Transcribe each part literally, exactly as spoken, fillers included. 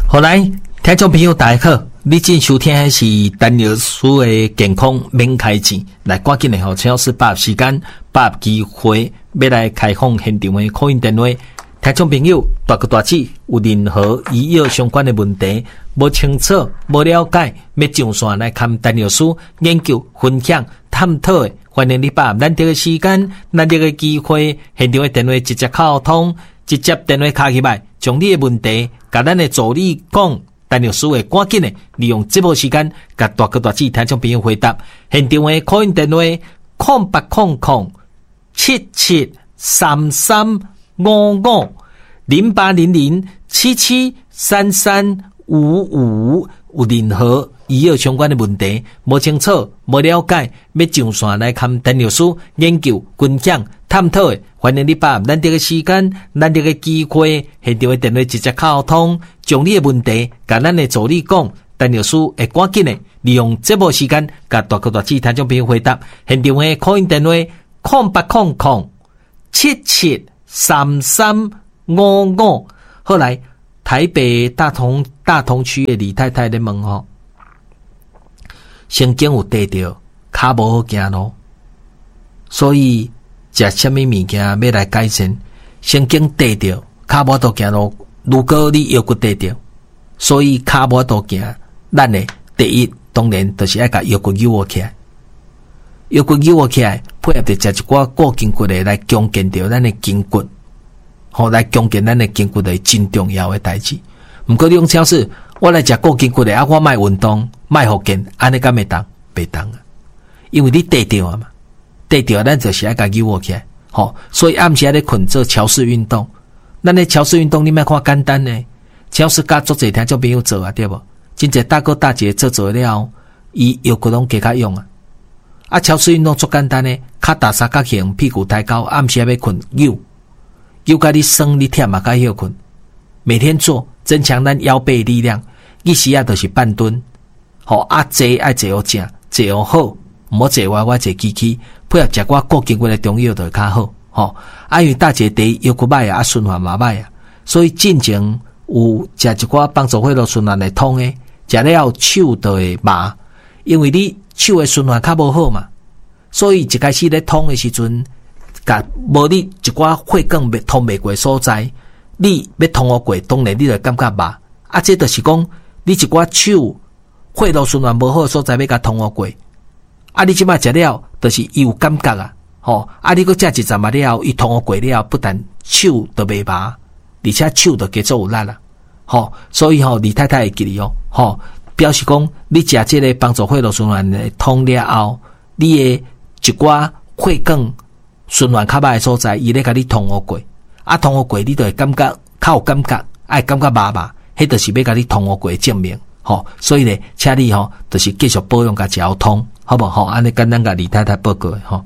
好来，听众朋友大家好，你正收听的是陈老师的健康免开钱，来赶紧的吼，陈老师把握时间，把握机会，要来开放现场的call in电话。听众朋友，大哥大姐有任何医药相关的问题，无清楚、无了解，要上线来看陈老师研究、分享、探讨的，欢迎你把握咱这个时间、咱这个机会，现场的电话直接沟通，直接电话卡起来，将你的问题，甲咱的助理讲。陈老师会赶紧的利用这波时间，甲大哥大姐听众朋友回答。现场的call in电话：空八空空七七三三五五零八零零七七三三五五。有任何医药相关的问题，无清楚、无了解，要上线来看陈老师研究、分享、探讨的，欢迎你把咱这个时间、咱这个机会，现场的电话直接沟通，将你的问题，甲咱的助理讲，陈老师会赶紧的利用这波时间，甲大哥大姐听众朋友回答。现场的call in电话：空八空空七七三三五五。后来。台北大同大同区的李太太咧问吼，神经有跌着，脚无好行路，所以食什么物件要来改善？神经跌着，脚无都行路。如果你腰骨跌着，所以脚无都行，咱呢第一当然就是要甲腰骨扭起来，腰骨扭起来，配合着食一寡固筋骨的来强健着咱的筋骨。好，来强健咱的筋骨的真重要的代志。毋过你用超市，我来食固筋骨的啊，我卖运动，卖复健，安尼敢袂当？袂当啊！因为你跌掉啊嘛，跌掉咱就是爱甲扭起来。吼，所以暗时咧困做桥式运动。咱咧桥式运动，你莫看简单呢，桥式甲足侪听众朋友做啊，对无？真侪大哥大姐做做了，伊腰骨拢加较用啊。啊，桥式运动足简单呢，脚踏三角形，屁股抬高，暗时要困扭。又甲你酸你忝嘛，甲休困，每天做，增强咱腰背力量。伊时啊，就是半蹲，吼啊坐爱坐好正，坐好好，毋好坐歪歪坐起起，配合食寡固筋骨的中药就较好。吼，啊因为大姐第腰骨歹啊，循环嘛歹啊，所以进前有食一寡帮助血路循环的通诶，食了手就会麻，因为你手的循环较无好嘛，所以一开始咧通的时阵。甲无你一寡血管未通未过所在，你要通互过，当然你就感觉麻。啊，这就是讲你一寡手血路循环无好所在，要甲通互过。啊，你即摆食了，就是伊有感觉啊，吼。啊，你搁食一阵嘛了，伊通互过了，不但手都袂麻，而且手都加做有力啦，吼。所以吼，李太太会记哩哦，吼，表示讲你食这个帮助血路循环的通了后，你的一寡血管。循环较歹的所在，伊咧甲你通互过，啊通互过，你就会感觉较有感觉，爱感觉麻麻，迄就是要甲你通互过的证明，吼。所以咧，请你吼，就是继续保养甲交通，好不好？安尼简单甲李太太报告的吼。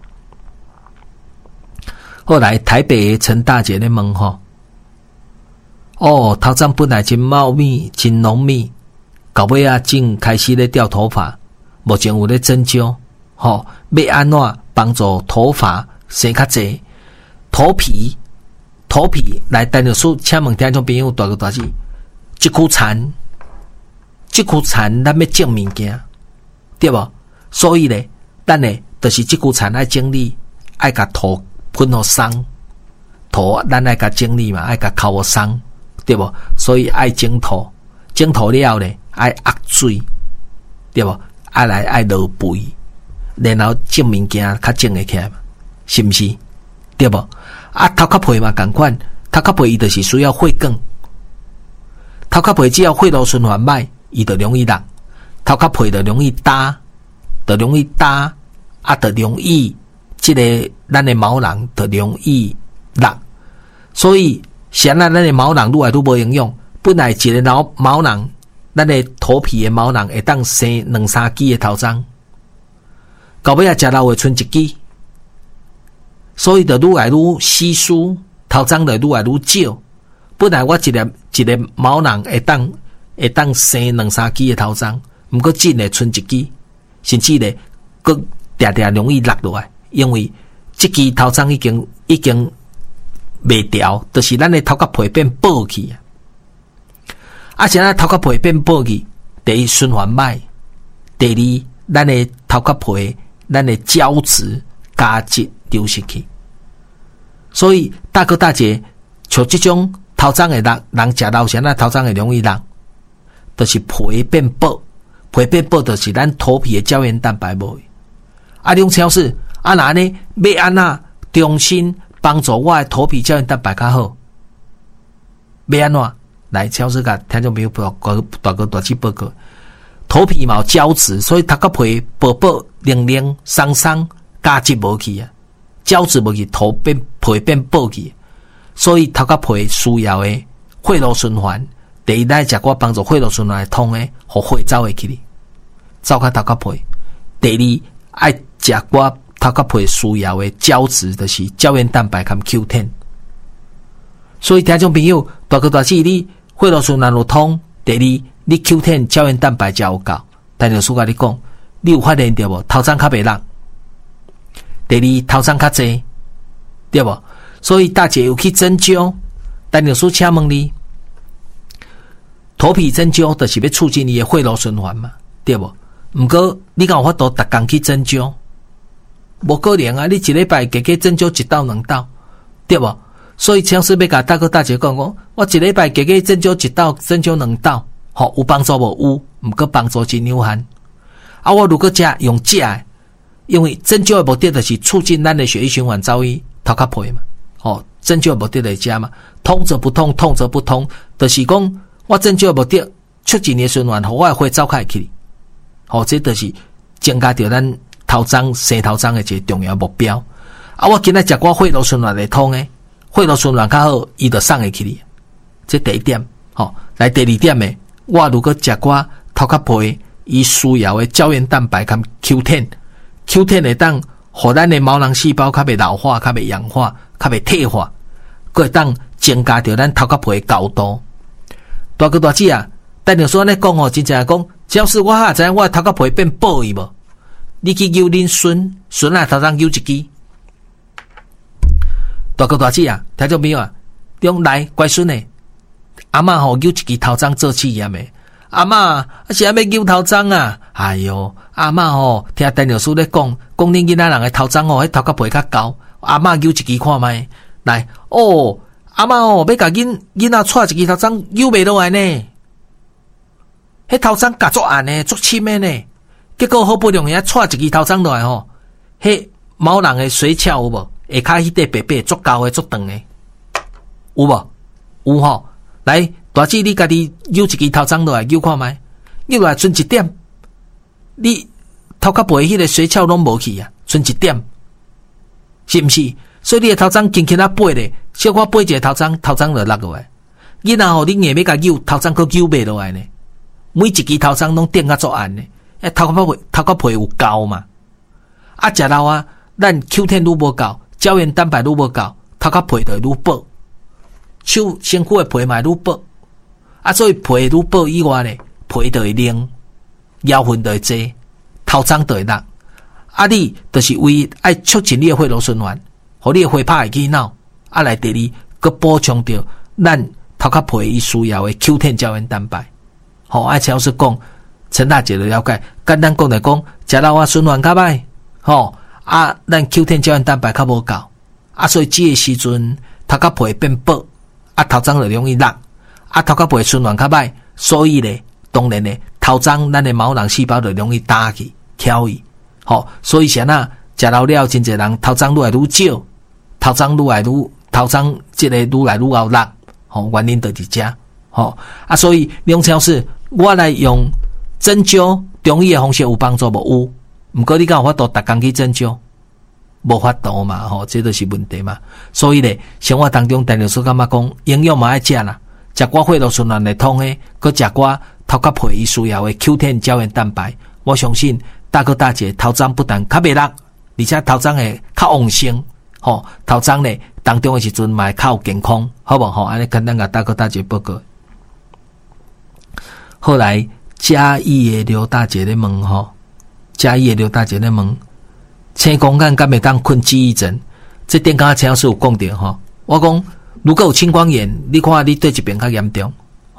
后来台北的陈大姐咧问吼，哦，头前本来真茂密、真浓密，到尾啊，正开始咧掉头发，目前有咧针灸，吼，要安怎帮助头发？生较济，头皮，头皮来，陈老师，请问听众朋友大个大字，一躯残，一躯残，咱要种物件，对无？所以咧，咱咧就是一躯残爱整理，爱甲头喷互松，头咱爱甲整理嘛，爱甲抠互松，对无？所以爱整头，整头了咧，爱压水，对无？爱来爱落肥，然后种物件较种会起来嘛。是毋是？对无？啊，头壳皮嘛共款，头壳皮伊就是需要血管，头壳皮只要血路循环歹，伊就容易落，头壳皮就容易打，就容易打，啊，就容易即、这个咱的毛囊就容易落，所以显然咱的毛囊愈来愈无营养，本来一个毛毛囊，咱的头皮的毛囊会当生两三支的头鬃，到尾啊食老会剩一支。所以就愈来愈稀疏，头鬃就愈来愈少。本来我一粒一个毛囊会当会当生两三支的头鬃，毋过真诶剩一支，甚至咧，佫定定容易落落来，因为即支头鬃已经已经袂调，就是咱诶头壳皮变薄去啊。 啊，现在头壳皮变薄去，第一循环歹，第二咱的头壳皮咱的胶质加质流失去。所以大哥大姐，像这种头脏的人，人食老咸啊，头脏会容易人，就是皮变薄，皮变薄就是咱头皮的胶原蛋白无。啊，两超市啊，那呢要安那重新帮助我的头皮胶原蛋白较好，要安怎？来超市甲听众朋友大哥大姐报告，头皮嘛有胶质，所以头壳皮薄薄零零松松，加质无去啊。胶质无去，头变皮变薄去，所以头壳皮需要的血路循环，第一来食我帮助血路循环的通的，互血走会去哩，走开头壳皮。第二爱食我头壳皮需要的胶质，就是胶原蛋白和 Q 十。所以听众朋友，大哥大姐，你血路循环有通，第二你 Q 十 胶原蛋白才有够。但是我甲你讲，你有发现到无？头鬃较袂落。第二头鬃较济，对不？所以大姐有去针灸，但有时请问你，头皮针灸就是要促进你的血路循环嘛，对不？不过你敢有法度逐工去针灸？无可能啊！你一礼拜加加针灸一道两道，对不？所以强势要甲大哥大姐讲讲，我一礼拜加加针灸一道，针灸两道，吼有帮助无？有，不过帮助真有限。啊，我如果食用食的。因为针灸的目的就是促进咱的血液循环走去头壳皮嘛，哦，针灸的目的来食嘛，通则不通，通则不通，就是讲我针灸的目的促进你循环，互我的血走开去，哦，这就是增加着咱头鬃生头鬃的一个重要目标。啊，我今仔食我血路循环会通的，血路循环较好，伊就送会去哩。这第一点，好、哦，来第二点的，我如果食我头壳皮伊需要的胶原蛋白跟 Q 十。Q 十 会当，互咱的毛囊细胞较袂老化，较袂氧化，较袂退化，佫会当增加着咱头壳皮的高度。大哥大姐啊，但就说安尼讲吼，真正讲，只要是我哈知影我头壳皮变薄去无，你去揪恁孙，孙啊头上揪一支。大哥大姐啊，听众朋友啊，中来乖孙诶，阿嬷吼揪一支头鬃做试验诶。阿嬷，啊是要揪头鬃啊！哎哟，阿嬷吼，听陈老师咧讲，讲恁囡仔人诶头鬃吼，迄头壳皮较高。阿嬷揪一支看卖，来哦，阿嬷吼要甲囡囡仔带一支头鬃揪袂落来呢。迄头鬃夹足暗呢，足深诶呢。结果好不容易啊带一支头鬃落来吼，迄毛囊诶髓鞘有无？下骹迄块白白足高诶足长诶，有无？有吼，来。大姐，你家己揪一支头鬃落来，揪看卖，揪落来剩一点，你头壳皮迄个髓鞘拢无去啊，剩一点，是毋是？所以你的头鬃轻轻啊背咧，小可背一个头鬃，头鬃就落落来。囡仔吼，你硬要甲揪，头鬃佫揪袂落来呢。每一支头鬃拢顶啊足暗呢，诶，头壳皮头壳皮有够嘛？啊，食老啊，咱 Q 十 愈无够，胶原蛋白愈无够，头壳皮就愈薄，手身躯的皮嘛愈薄。啊，所以皮愈薄以外呢，皮就会冷，腰痕就会济，头鬃就会落。啊，你就是为爱促进你的血路循环，互你的血拍会起脑。啊，来第二，佮补充着咱头壳皮伊需要的 Q 十 胶原蛋白。吼、哦，爱超是讲，陈大姐就了解。简单讲来讲，食老啊循环较歹，吼、哦、啊，咱 Q 十 胶原蛋白较无够，啊，所以这个时阵头壳皮变薄，啊，头鬃就容易落。啊，头壳皮循环较歹，所以咧，当然咧，头鬃咱的毛囊细胞就容易打去、翘去，吼、哦，所以现在食老了，真侪人头鬃愈来愈少，头鬃愈来愈头鬃即个愈来愈后落，吼、哦，原因就是这，吼、哦，啊，所以两超市我来用针灸中医的方式有帮助无？有，毋过你敢有法度逐工去针灸？无法度嘛，吼、哦，这就是问题嘛。所以咧，生活当中，陈老师感觉讲，营养嘛爱食啦。食寡血路循环会通诶，佮食寡头壳皮伊需要诶 Q 十 胶原蛋白，我相信大哥大姐头鬃不但较袂落，而且头鬃会较旺盛，吼、哦、头鬃咧当中诶时阵嘛会较有健康，好无吼？安尼简单甲大哥大姐报告。后来嘉义诶刘大姐咧问吼，嘉义诶刘大姐咧问，青光眼敢会当困记忆症？这点刚刚陈老师有讲到吼，我讲。如果有青光眼，你看你对一边较严重，吼、哦、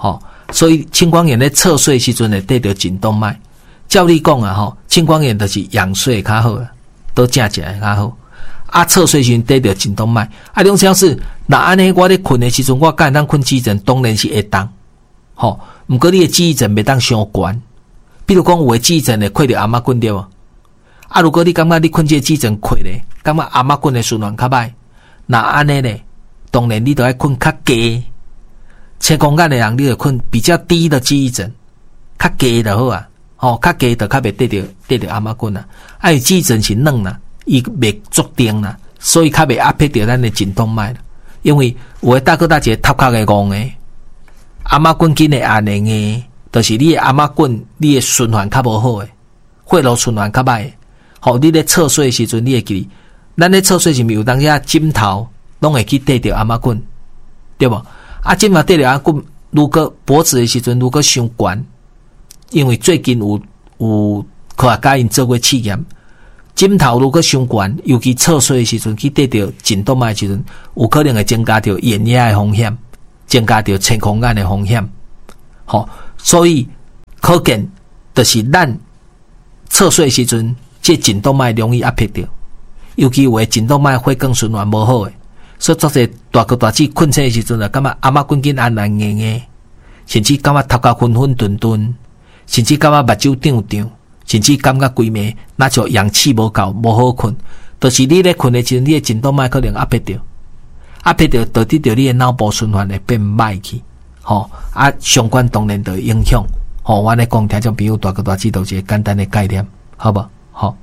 所以青光眼咧侧睡时阵会得到颈动脉。照理讲啊吼，青光眼就是仰睡较好啦，都正正会较好。啊，侧睡时阵得到颈动脉，啊，两种是那安尼我咧困的时阵，我敢当困记忆症当然是会当，吼。毋过你的记忆症袂当伤悬，比如讲有的记忆症会困着阿嬷棍对无？啊，如果你感觉你困这记忆症困咧，感觉阿嬷棍的循环较歹，那安尼咧，当然你都要困较低。青光眼的人，你就困比较低的记忆症，较低就好啊。吼，较低就较袂得着得着阿嬷棍啊。啊，伊记忆症是软啦，伊袂足定啦，所以较袂压迫着咱的颈动脉啦。因为有的大哥大姐头壳会戆的。阿嬷棍筋会安尼个，就是你的阿嬷棍，你的循环较无好诶，血路循环较歹。吼，你咧侧睡时阵，你会记，咱咧侧睡是毋是有当下枕头拢会去缀着阿嬷棍，对无？啊，枕头缀着阿棍，如果脖子的时阵如果伤悬，因为最近有有科学家因做过试验，枕头如果伤悬，尤其侧睡的时阵去缀着颈动脉的时阵，有可能会增加着眼压的风险。增加着青光眼的风险，吼，所以可见就是咱侧睡时阵，这颈动脉容易压迫着，尤其有的颈动脉血管循环无好诶，所以作者大哥大姐困醒的时阵啊，感觉阿嬷棍筋安安硬硬，甚至感觉头壳昏昏顿顿，甚至感觉目睭胀胀，甚至感觉规暝那就氧气无够，无好困，就是你咧困的时阵，你的颈动脉可能压迫着。压迫着导致着你的脑部循环会变歹去，吼啊相关当然就影响，吼我咧讲听众朋友大哥大姐都一个简单的概念，好不好？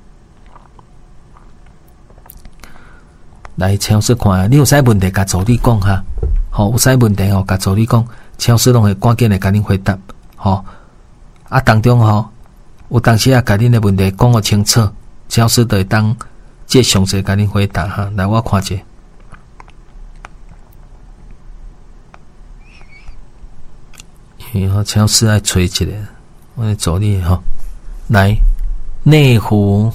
来超市看，你有啥问题甲助理讲哈，吼有啥问题吼甲助理讲，超市拢会赶紧来甲恁回答，吼啊当中吼有当时啊甲恁的问题讲个清楚，超市就会当即详细甲恁回答哈。来我看者。然后超市爱吹一个，我来助理哈。来，内湖，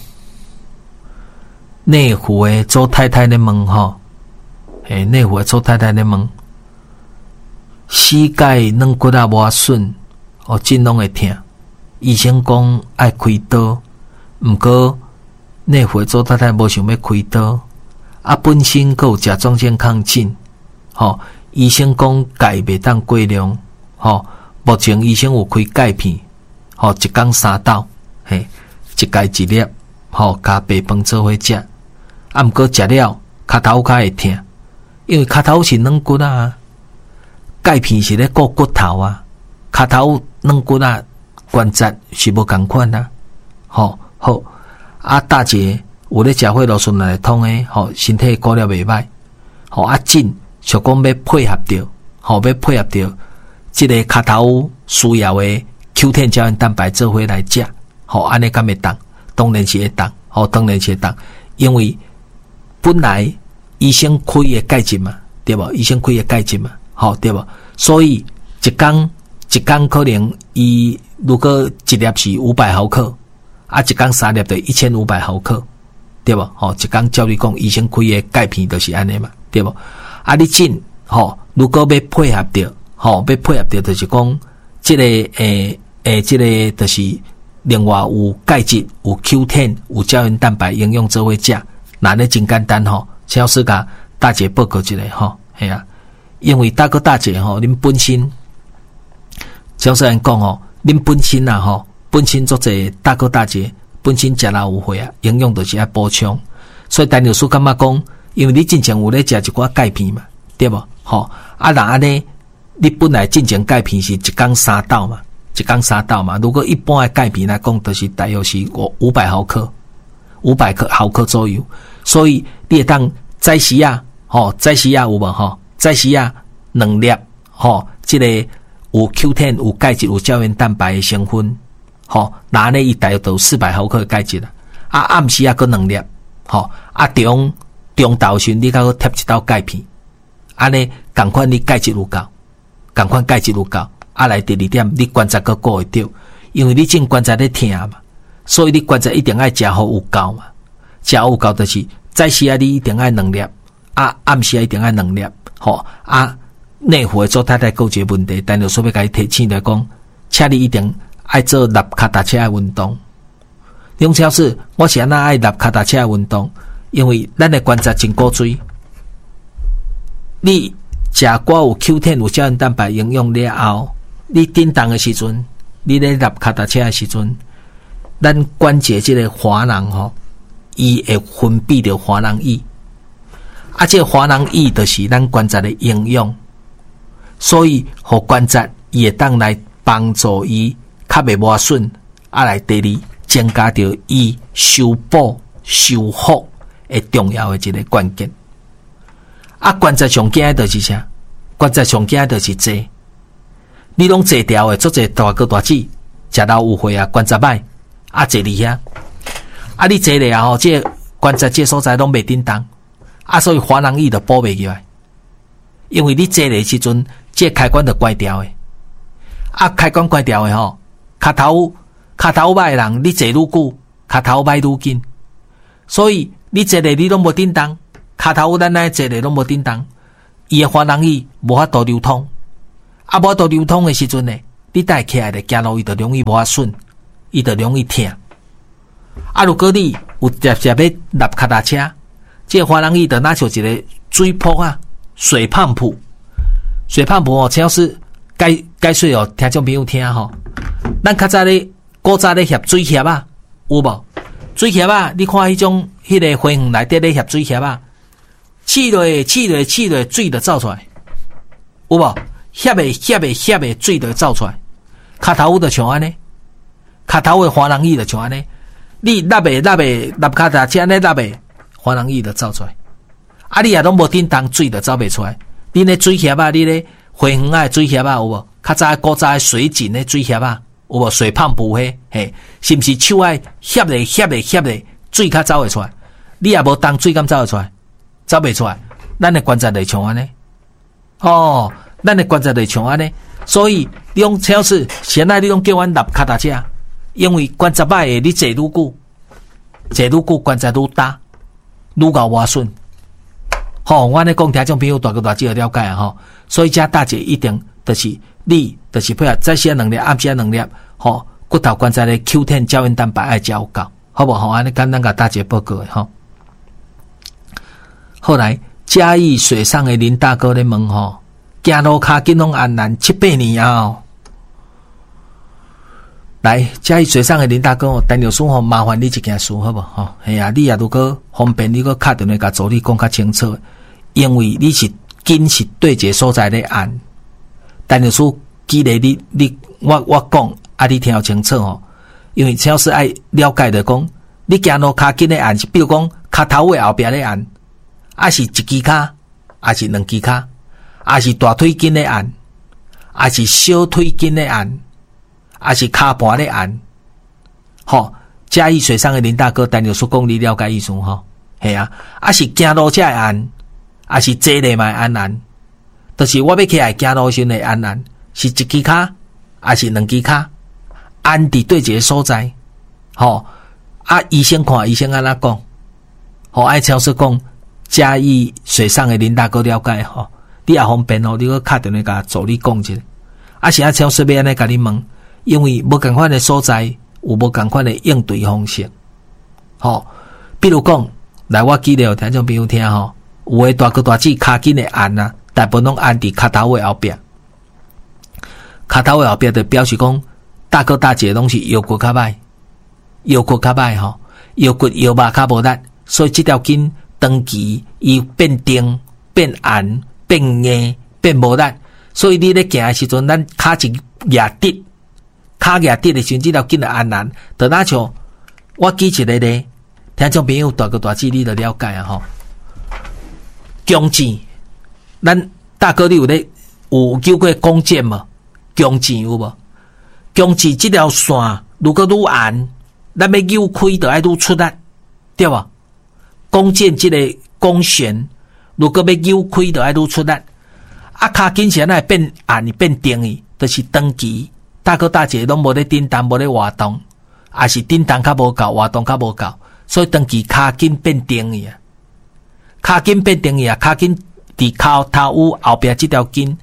内湖的周太太咧问吼，诶，内湖的周太太咧问，膝盖软骨啊磨损，哦，真拢会痛。医生讲爱开刀，毋过内湖的周太太无想要开刀，啊，本身佫有甲状腺亢进，吼，医生讲钙袂当过量，吼。目前医生有开钙片，吼一天三刀，嘿，一钙一粒，吼加白饭做伙食。啊，毋过食了骹头较会痛，因为骹头是软骨啊，钙片是咧顾骨头啊，骹头软骨啊关节是无共款啊，吼好。啊，大姐有咧食血路循环通诶，吼身体顾了袂歹，吼啊紧，想讲要配合着，吼要配合着。即个骹头需要的 Q 十 胶原蛋白做伙来食，吼安尼敢会当？当然是会当，吼当然是会当，因为本来医生开的钙质嘛，对无？医生开的钙质嘛，吼对无？所以一工一工可能伊如果一粒是五百毫克，啊一工三粒就一千五百毫克，对无？吼一工照你讲，医生开的钙片就是安尼嘛，对无？啊你紧，吼如果要配合着。吼、哦，要配合着就是讲，即、這個诶诶，即、這個就是另外有钙质、有 Q 十、有胶原蛋白营养做伙食，那呢真简单吼。超市甲大姐报告一下吼，系啊，因为大哥大姐吼，恁本身，超市人讲吼，恁本身啊吼，本身做者大哥大姐本身食了有血啊，营养就是爱补充，所以陈律师感觉讲，因为你之前有咧食一寡钙片嘛，对无？吼啊，那安尼。你本来进前钙片是一天三刀嘛，一天三刀嘛。如果一般的钙片来讲，就是大约是五五百毫克，五百克毫克左右。所以你会当早时啊，吼早时啊有无吼？早时啊两粒，吼，即、這个有 Q 十、有钙质、有胶原蛋白的成分，吼，那呢伊大约都四百毫克的钙质啦。啊暗时啊搁两粒，吼，啊中中昼时你甲搁贴一刀钙片，安尼共款你钙质有够。共款钙质有够，啊来第二点，你关节阁顾会着，因为你正关节咧疼嘛，所以你关节一定爱食好有够嘛，食好有够就是早时啊，你一定爱两粒，啊暗时啊一定爱两粒，吼啊内湖的周太太有一个问题，但就说要甲伊提醒来讲，请你一定爱做立脚踏车的运动。梁超市，我是安那爱立脚踏车的运动，因为咱的关节真古锥。你食寡有 Q 十 有胶原蛋白营养了后，你振动的时阵，你咧立脚踏车的时阵，咱关节这个滑囊吼，伊会分泌着滑囊液，啊，这个滑囊液就是咱关节的营养，所以互关节伊会当来帮助伊较袂磨损，啊来第二增加着伊修补修复的重要的一个关键。啊，关节上惊的就是啥？关节上惊的就是坐，你拢坐掉的，做者大哥大姐，食老有血啊，关节歹，啊坐伫遐，啊你坐咧后，这个关节这所在拢袂振动，啊所以滑囊液就补袂起来，因为你坐咧时阵，这个开关就关掉的，啊开关关掉的吼，脚头脚头歹的人，你坐愈久，脚头歹愈紧，所以你坐咧你拢无振动。脚头咱来坐咧拢无振动，伊的滑囊液无法度流通，啊无法度流通的时阵呢，你带起来咧走路伊就容易磨损，伊就容易疼。啊，如果你有直接要立脚踏车，这个滑囊液就拿像一个水泡啊，水胖脯，水胖脯哦，请是解解说哦，听众朋友听吼，咱较早咧古早咧翕水翕啊，有无？水翕啊，你看迄种迄个花园内底咧翕水翕啊。试落试落试落，水就走出来，有无？翕的翕的翕的，水就走出来。脚头就像安尼，脚头的滑囊液就像安尼。你立的立的立脚踏车安尼立的，滑囊液就走出来。啊，你也拢无振动，水就走袂出来。你咧水翕啊，你咧花园啊水翕啊，有无？较早古早的水井的水翕啊，有无？水胖脯嘿，嘿，是毋是手爱翕咧翕咧翕咧，水较走会出来？你也无动，水敢走会出来？走袂出来，咱的关节就像安尼。哦，咱的关节就像安尼，所以你用超市现在你拢叫阮立脚踏车，因为关节歹的你坐愈久，坐愈久关节愈大，愈搞磨损。吼、哦，我咧讲听众朋友大哥大姐了解啊吼，所以遮大姐一定就是你就是配合早些能力、暗些能力，吼、哦，骨头关节的 Q 十 胶原蛋白爱食有够，好无吼？安尼简单甲大姐报告的吼。后来嘉义水上的林大哥咧问吼，行路骹紧拢安难七八年啊！来嘉义水上的林大哥，陈律师吼，麻烦你一件事好无吼？系啊，你也如果方便，你个敲电话甲助理讲较清楚，因为你是紧是对一个所在咧按。陈律师记得你你我我讲啊，你听清楚吼，因为只要是爱了解的讲，你行路骹紧咧按是，比如讲骹头的后壁咧按。啊是一支骹，啊是两支骹，啊是大腿筋咧按，啊是小腿筋咧按，啊是骹盘咧按。吼，嘉义水上的林大哥，陈律师讲你了解意思吼？系啊，啊是行路才会按，啊是坐咧嘛按按，就是我要起来行路时会按按，是一支骹，啊是两支骹，按伫对一个所在。吼，啊医生看医生安怎讲？吼，爱超市讲。嘉义水上的林大哥了解吼，你也方便吼，你个敲电话甲助理讲一下。啊是啊，超市要安尼甲你问，因为无共款的所在有无共款的应对方式。吼，比如讲，来我记得听众朋友听吼，有诶大哥大姐骹紧的按啊，大部分拢按伫骹头的后壁，骹头的后壁就表示讲大哥大姐拢是腰骨较歹，腰骨较歹吼，腰骨腰肉较无力，所以这条筋。长期伊变定、变硬、变硬、变无力，所以你咧行的时阵，咱骹一压直，骹压直的时阵，这条筋就按难，就那像我举一个咧，听众朋友大哥大姐你就了解啊吼。弓箭，咱大哥你有咧有叫过弓箭无？弓箭有无？弓箭这条线如果愈硬，咱要扭开就爱愈出力，对无？弓箭这个弓弦，如果要扭开，就爱愈出力。啊，骹紧时会变硬变定去，就是长期大哥大姐拢无咧振动，无咧活动，也是振动较无够，活动较无够，所以长期骹紧变定去啊。骹紧变定去啊，骹紧伫骹头乌后壁这条筋，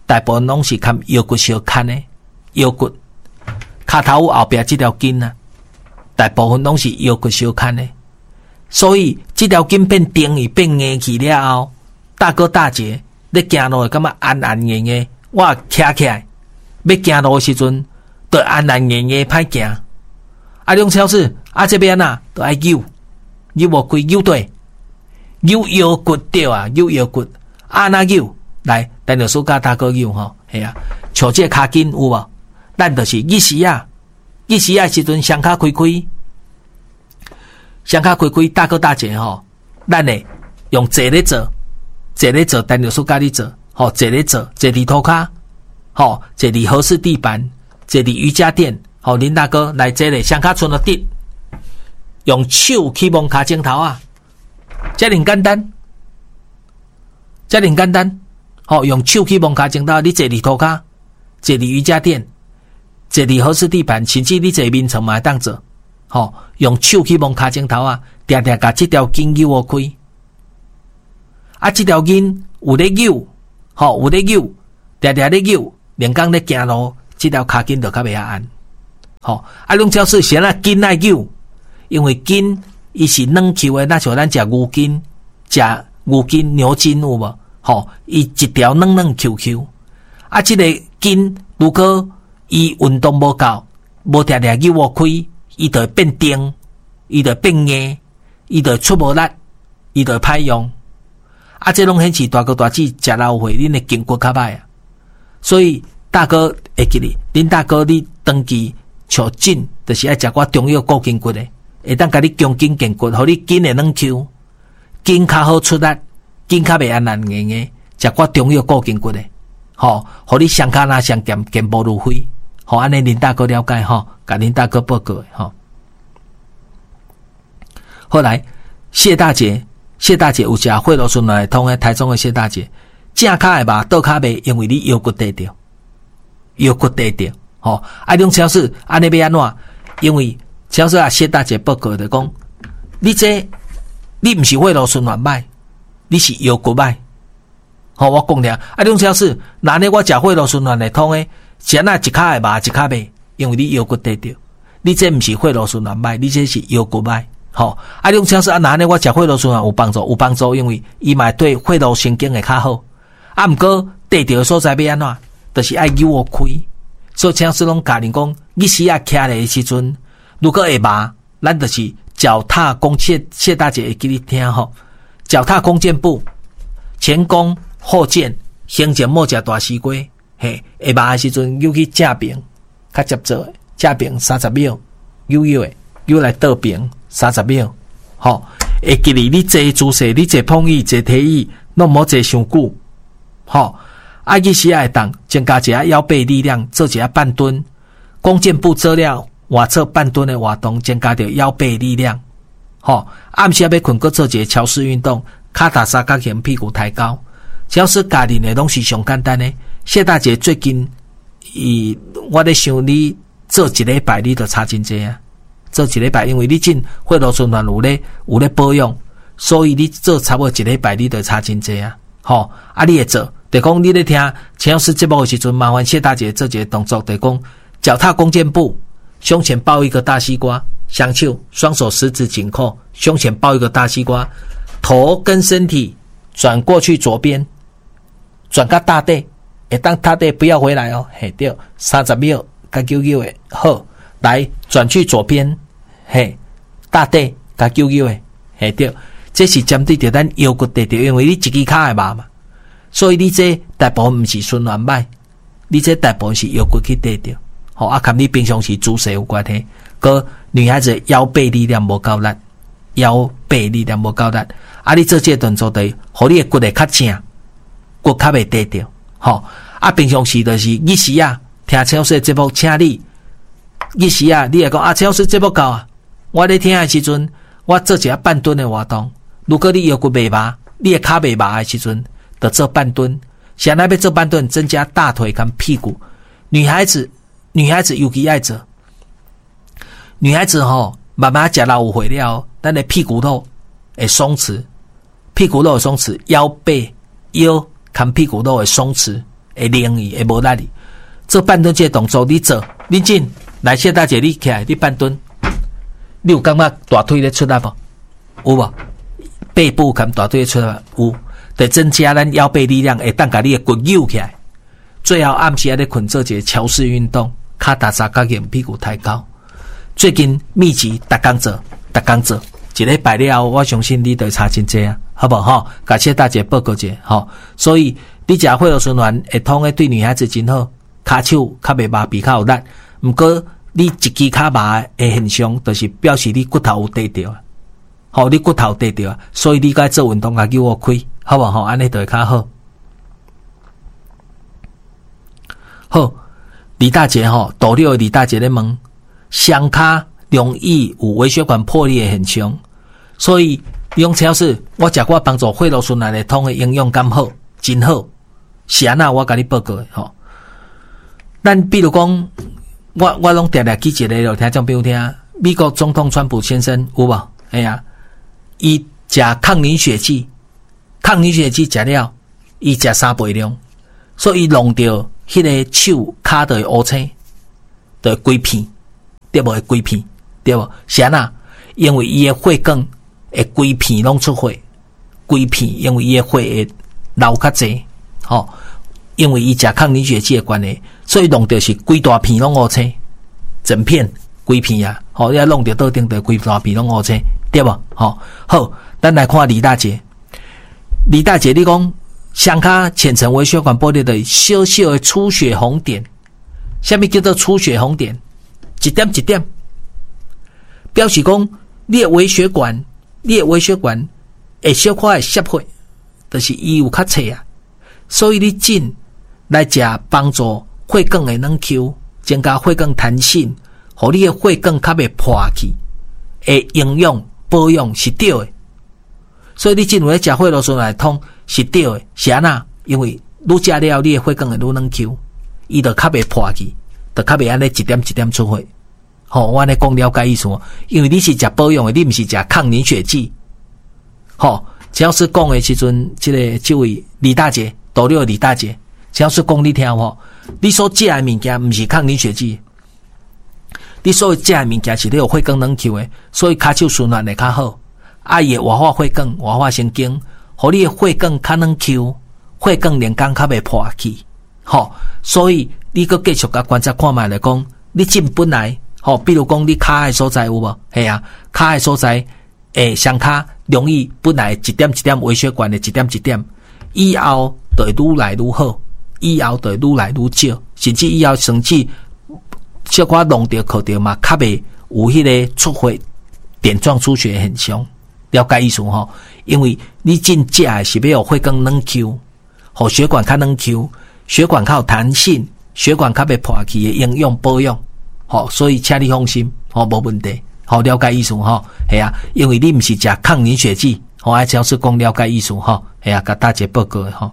大部分拢是看腰骨相牵的，腰骨骹头后壁这条筋啊，大部分拢是腰骨相牵的，所以这条筋变定伊变硬去了后，大哥大姐咧行路会感觉安安硬硬，我徛起来要行路的时阵，就安安硬硬歹行。啊，梁超市啊这边啊，都爱扭扭无开，扭对扭腰骨对啊，扭腰骨啊那扭来，咱就说甲大哥扭吼，系啊，像这骹筋有无？咱就是日时啊，日时啊时阵双骹开开，双骹开开，大哥大姐吼，咱呢用坐咧做，坐咧做，咱就说甲你做，吼，坐咧做，坐伫涂骹，吼，坐伫合适地板，坐伫瑜伽垫。好，林大哥来这里，双脚伸落地，用手去摸脚趾头啊，这样简单，这样简单。好，用手去摸脚趾头，你坐伫涂骹，坐伫瑜伽垫，坐伫合适地板，甚至你坐面床嘛会当做。好，用手去摸脚趾头啊，定定把这条筋扭开。啊，这条筋有咧扭，好，有咧扭，定定咧扭，连讲咧行路，这条脚筋就较袂按。吼、哦，啊，拢只是先啊筋爱扭，因为筋伊是软 Q 的，那像咱食牛筋、食牛筋、牛筋有无？吼、哦，伊一条软软 Q Q， 啊，这个筋如果伊运动无够，无定定扭无开，伊就会变定，伊就会变硬，伊就会出无力，伊就会歹用。啊，这拢显示大哥大姐食老岁，恁的筋骨较歹啊。所以大哥会记哩，恁大哥你长期像筋，就是爱食寡中药固筋骨的，会当甲你强筋健骨，互你筋会软 Q， 筋较好出力，筋较袂安安硬硬，食寡中药固筋骨的，吼，互你双骹若上健健步如飞，吼，安尼林大哥了解吼，甲林大哥报告的吼。后来谢大姐，谢大姐有食血路顺来通的台中的谢大姐，正骹的肉倒骹袂，因为你腰骨低着，腰骨低着。吼、哦，啊，种超市安尼要安怎？因为超市啊，谢大姐报告就讲，你这你毋是血路循环歹，你是腰骨歹。吼、哦，我讲了，啊，种超市，那呢我食血路循环会通诶，是安那一骹会麻，一骹袂，因为你腰骨低着，你这毋是血路循环歹，你这是腰骨歹。吼、哦，啊，种超市啊，那呢我食血路循环有帮助，有帮助，因为伊嘛对血路神经会较好。啊，毋过低着诶所在要安怎？就是爱扭我开。所以超市拢教人讲，日时啊徛咧时阵，如果会麻，咱就是脚踏弓谢谢大姐会记你听吼，脚踏弓箭步，前弓后箭，先前莫食大西瓜，嘿，会麻的时阵扭去正边，较接做，正边三十秒，扭扭的，扭来倒边三十秒，吼，会记你你坐姿势，你坐碰椅，坐梯椅，拢莫坐伤久，吼。啊，日时会当增加一下腰背力量，做一下半蹲，弓箭步做了外侧半蹲的活动，增加着腰背力量。吼，暗时要困，搁做一个桥式运动，脚踏三角形，屁股抬高。桥式家人的拢是上简单的。谢大姐最近，伊我咧想你做一礼拜，你就差真济啊！做一礼拜，因为你进血路循环有咧有咧保养，所以你做差不多一礼拜，你就差真济啊！吼，啊，你会做。就讲你咧听陈老师节目的时阵，麻烦谢大姐做一个动作，就讲脚踏弓箭步，胸前抱一个大西瓜，双手双手十指紧扣，胸前抱一个大西瓜，头跟身体转过去左边，转到大地，会当大地不要回来哦，嘿对，三十秒，加九九的好，来转去左边，嘿，大地加九九的，嘿对，这是针对着咱腰骨地着，因为你一支骹会麻嘛。所以你这大部分毋是循环歹，你这大部分是腰骨去跌掉，吼啊，跟你平常时姿势有关系。个女孩子腰背力量无够力，腰背力量无够力，啊，你做这动作对，互你的骨会较正，骨较袂跌掉，吼啊，平常时就是日时啊，听陈老师节目，请你日时啊，你会讲啊，陈老师节目够啊，我咧听的时阵，我做一下半蹲的活动，如果你腰骨袂麻，你的骹袂麻的时阵。的做半蹲，现在要做半蹲，增加大腿跟屁股。女孩子，女孩子尤其爱做。女孩子吼，慢慢食老有岁了，咱的屁股肉会松弛，屁股肉会松弛，腰背腰跟屁股肉会松弛， 会灵伊，会无力哩。做半蹲这个动作，你做，你进来，谢大姐，你起来，你半蹲，你有感觉大腿咧出来无？有无？背部含大腿咧出来有，得增加咱腰背力量，会当甲你的骨扭起来。最后暗时啊，咧困做一个桥式运动，脚踏三角硬，屁股抬高。最近密集，逐工做，逐工做，一礼拜了后，我相信你就会差真济啊，好不好？感谢大姐报告者，吼。所以你食血肉循环会通诶，对女孩子真好，骹手较袂麻，鼻较有力。毋过你一支骹麻诶现象，就是表示你骨头有跌掉啊，吼，你骨头跌掉啊，所以你该做运动啊，叫我开，好不好？安尼就会较好。好，李大姐吼，大六的李大姐咧问，双骹容易有微血管破裂的现象，所以用超市我食过帮助血肉循环的通的营养甘好，真好。是安那我甲你报告的吼。咱比如讲，我我拢定定记一个咯，听众朋友听，美国总统川普先生有无？哎呀，伊食抗凝血剂，抗凝血剂食了，伊食三倍量，所以弄到迄个手骹就会乌青，就会规片，对无？会规片，对无？是安那？因为伊的血管会规片拢出血，规片因为伊的血会流较济，吼、哦，因为伊食抗凝血剂的关系，所以弄到是规大片拢乌青，整片规片啊，吼、哦，你弄到倒顶的规大片拢乌青，对无？吼、哦，好，咱来看李大姐，李大姐，你讲。双骹浅层微血管破裂的小小的出血红点，什么叫做出血红点？一点一点，表示讲你的微血管，你的微血管会小可会泄血，就是伊有较脆啊。所以你进来食帮助血管的软 Q， 增加血管弹性，互你的血管较袂破去，会营养保养是对的。所以你进入咧食血肉循环通是对的，是安那？因为愈食了，你的血管会愈软 Q， 伊就较袂破去，就较袂安尼一点一点出血。吼、哦，我安尼讲了解意思，因为你是食保养的，你毋是食抗凝血剂。吼、哦，只要是讲的时阵，即、这个这位李大姐，大六的李大姐，只要是讲你听吼，你所食的物件毋是抗凝血剂，你所食的物件是你有血管软 Q 的，所以骹手循环会较好。啊，伊活化血管、活化神经，互你的血管较软 Q， 血管连根较袂破去，吼、哦。所以你搁继续甲观察看卖来讲，你进本来，吼、哦，比如讲你骹的所在有无？系啊，骹的所在，诶，双骹容易本来一点一點微血管的一點一點，以後就會愈來愈好，以後就會愈來愈少，甚至以後甚至小可弄着靠着嘛，較袂有迄個出血點狀出血的現象。了解意思吼，因为你进食的是要有血管软 Q， 互血管较软 Q， 血管较有弹性，血管较袂破去的营养保养，吼，所以请你放心，吼，无问题，吼，了解意思吼，系啊，因为你毋是食抗凝血剂，吼，爱只要是讲了解意思吼，系啊，甲大姐报告的吼。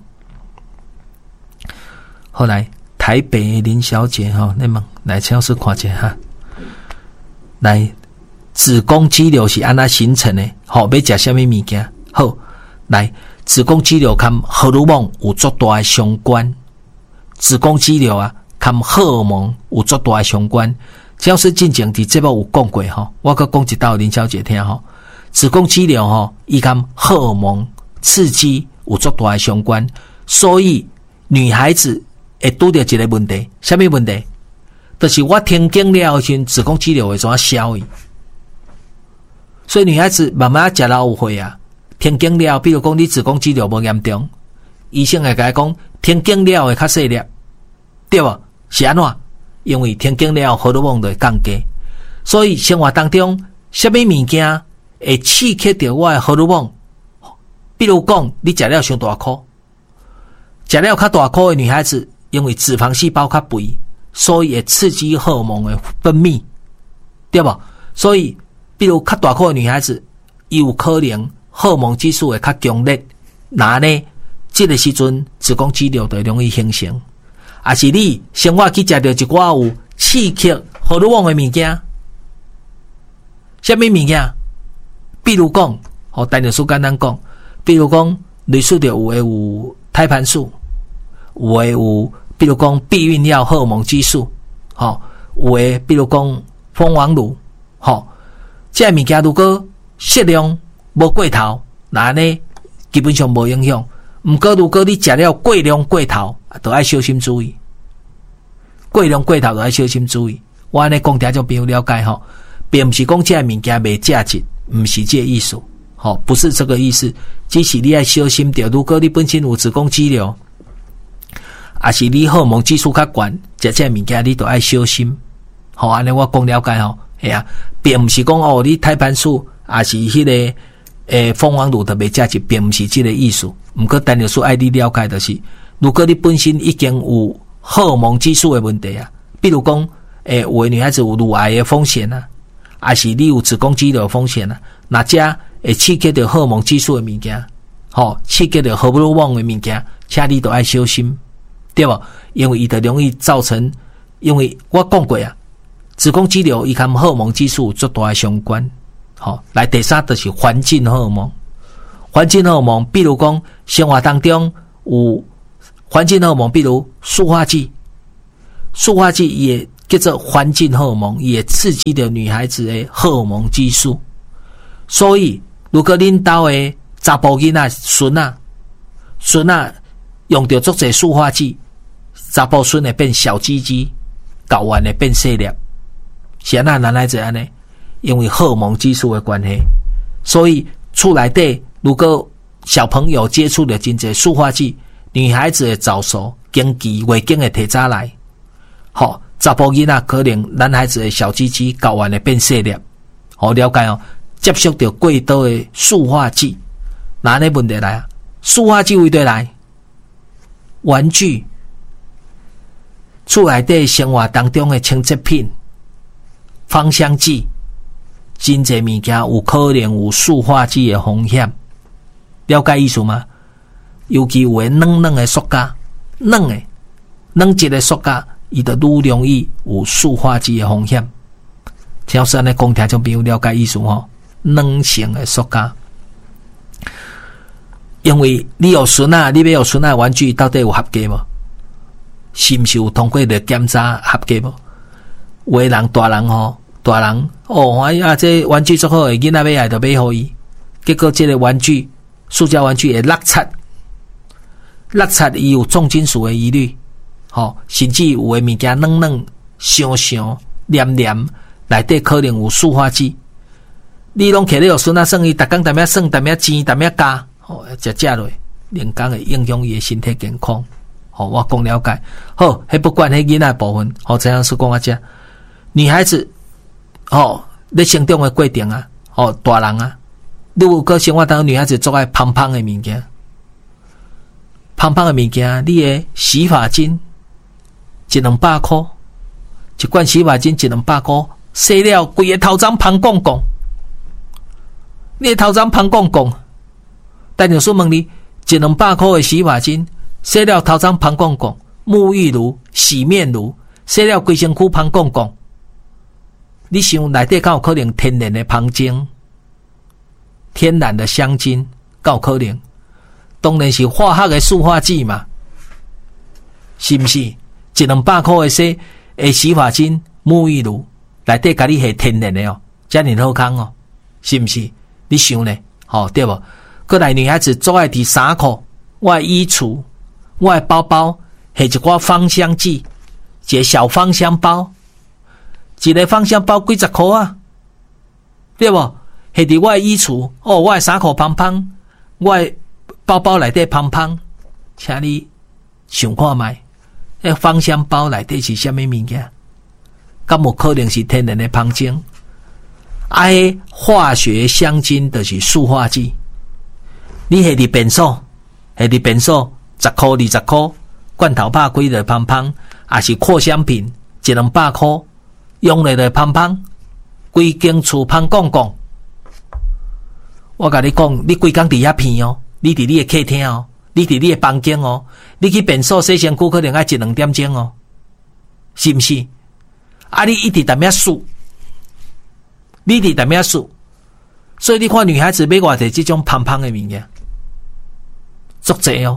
后来台北的林小姐吼，你们来超市看者哈，来。子宫肌瘤是安那形成的？好、哦，要食什么物件？好，来，子宫肌瘤跟荷尔蒙有足大的相关。子宫肌瘤啊，跟荷尔蒙有足大的相关。只要是进前伫节目有讲过吼，我搁讲一道林小姐听吼。子宫肌瘤吼，伊跟荷尔蒙刺激有足大的相关，所以女孩子会拄到一个问题，什么问题？就是我停经了后，时子宫肌瘤会怎啊消去？所以女孩子慢慢食老有会啊，停经了，比如讲你子宫肌瘤无严重，医生会甲伊讲停经了会较细粒，对无？是安怎？因为停经了荷尔蒙就会降低，所以生活当中什么物件会刺激到我的荷尔蒙？比如讲你食了伤大颗，食了较大颗的女孩子，因为脂肪细胞较肥，所以会刺激荷尔蒙的分泌，对无？所以比如较大颗的女孩子，伊有可能荷尔蒙激素会较强烈，那呢，这个时阵子宫肌瘤就容易形成。也是你生活去食到一寡有刺激荷尔蒙的物件，什么物件？比如讲，哦，单律师简单讲，比如讲，类似着有诶有胎盘素， 有诶有，比如讲避孕药、荷尔蒙激素，吼、哦，有诶比如讲蜂王乳，吼、哦，这物件如果适量无过头，那呢基本上无影响。毋过如果你食了过量过头，都要小心注意。过量过头都要小心注意。我安尼讲听众朋友了解吼，并不是讲这物件袂价值，毋是这意思，吼、哦，不是这个意思，只是你要小心着。如果你本身有子宫肌瘤，还是你荷尔蒙激素较悬，食这物件你都要小心。吼、哦，安尼我讲了解吼，系啊，并不是讲哦，你胎盘素还是迄、那个诶蜂王乳特别价值，并不是这个意思。毋过单尿素爱你了解的是，如果你本身已经有荷尔蒙激素的问题啊，比如讲诶，有的女孩子有乳癌的风险啊，还是你有子宫肌瘤的风险啊，那这会刺激到荷尔蒙激素的物件，吼、哦，刺激到荷尔蒙的物件，请你都要小心，对无？因为伊就容易造成，因为我讲过啊，子宫肌瘤伊跟荷尔蒙激素足大的相关。好、哦，来第三就是环境荷尔蒙。环境荷尔蒙，比如讲生活当中有环境荷尔蒙，比如塑化剂，塑化剂也叫做环境荷尔蒙，也刺激了女孩子的荷尔蒙激素。所以，如果恁家的查甫囡仔孙啊，孙啊用到足侪塑化剂，查甫孙会变小鸡鸡，睾丸会变细粒。是安那男孩子安尼？因为荷尔蒙激素的关系，所以厝内底如果小朋友接触了真侪塑化剂，女孩子会早熟，经期月经会提早来。好、哦，查甫囡仔可能男孩子的小鸡鸡、睾丸会变细粒。好、哦、了解哦，接触到过多的塑化剂，哪呢问题来啊？塑化剂为对来？玩具、厝内底生活当中的清洁品、芳香剂。真侪物件有可能有塑化剂的风险，了解意思吗？尤其有诶软软的塑胶，软的软质的塑胶，伊就愈容易有塑化剂的风险。像是安尼讲，听众朋友了解意思吼？软性的塑胶，因为你有孙啊，你要有孙啊玩具到底有合格无？是毋是有通过的检查合格无？有诶人大人吼。大人哦，哎呀，这玩具足好诶，囡仔买来就买互伊。结果这个玩具，塑胶玩具会落漆，落漆伊有重金属的疑虑，吼、哦，甚至有诶物件软软、香香、黏黏，内底可能有塑化剂。你拢摕咧互孙仔算伊，逐工踮遐算，踮遐钱，踮遐加，吼、哦，食食落，连工会影响伊诶身体健康。吼、哦，我讲了解。好，迄不管迄囡仔部分，好、哦，这样说讲啊，遮女孩子。哦，你成长的过程啊，哦，大人啊，你有个生活当中女孩子做爱胖胖的物件，胖胖的物件，你的洗发精一两百块，一罐洗发精一两百块，洗了规个头鬃胖公公，你的头鬃胖公公，但有说问你，一两百块的洗发精，洗了头鬃胖公公，沐浴乳、洗面乳，洗了规身躯胖公公。你想内底敢有可能天然的芳精、天然的香精，敢有可能？当然是化学的塑化剂嘛，是不是？一两百块的洗诶洗发精、沐浴乳，内底甲你系天然的哦，遮尔好康哦，是不是？你想呢？吼、哦、对无？过来女孩子做爱伫衫裤、我的衣橱、我的包包，系一寡芳香剂，一个小芳香包。一个芳香包几十块啊，对无？下伫我的衣橱，哦，我的衫裤胖胖，我的包包内底胖胖，请你想看觅，迄芳香包内底是虾米物件？敢有可能是天然的芳精？啊，迄化学香精就是塑化剂。你下伫便所，下伫便所十块二十块，罐头拍几个胖胖，也是扩香品一两百块。用来的胖胖，规间厝胖公公。我甲你讲，你规工伫遐片哦，你伫你的客厅哦，你伫你的房间哦，你去便所洗身躯可能要一两点钟哦，是毋是？啊，你一直踮遐数，你一直踮遐数，所以你看女孩子买偌济这种胖胖的物件，足济哦，